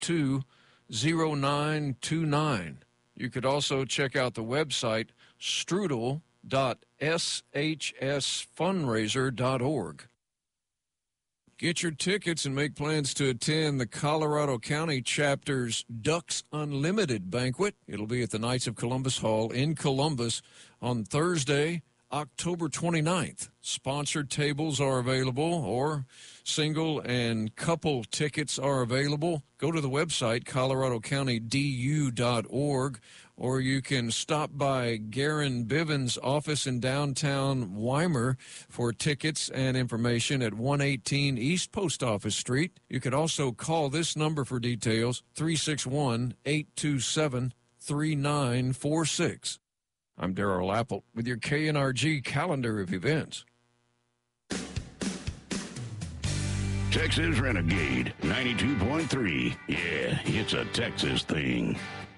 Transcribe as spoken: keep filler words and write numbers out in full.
two zero nine two nine. You could also check out the website strudel dot s h s fundraiser dot org. Get your tickets and make plans to attend the Colorado County Chapter's Ducks Unlimited banquet. It'll be at the Knights of Columbus Hall in Columbus on Thursday, October twenty-ninth. Sponsored tables are available, or single and couple tickets are available. Go to the website, colorado county d u dot org, or you can stop by Garen Bivens' office in downtown Weimar for tickets and information at one eighteen East Post Office Street. You could also call this number for details, three six one, eight two seven, three nine four six. I'm Darrell Apple with your K N R G calendar of events. Texas Renegade ninety-two point three. Yeah, it's a Texas thing.